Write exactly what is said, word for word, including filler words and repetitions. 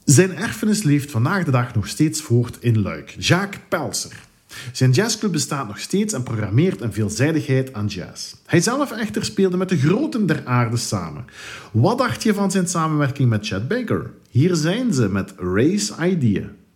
Zijn erfenis leeft vandaag de dag nog steeds voort in Luik. Jacques Pelser. Zijn jazzclub bestaat nog steeds en programmeert een veelzijdigheid aan jazz. Hij zelf echter speelde met de groten der aarde samen. Wat dacht je van zijn samenwerking met Chet Baker? Hier zijn ze met Ray's Idea.